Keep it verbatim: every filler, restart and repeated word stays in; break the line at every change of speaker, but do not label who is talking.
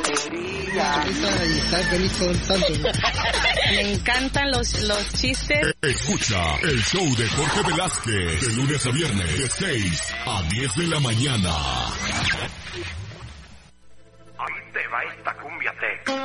alegría.
Y está feliz todo el santo.
Me encantan los, los chistes.
Escucha el show de Jorge Velázquez, de lunes a viernes, de seis a diez de la mañana.
Ahí te va esta cumbia tech.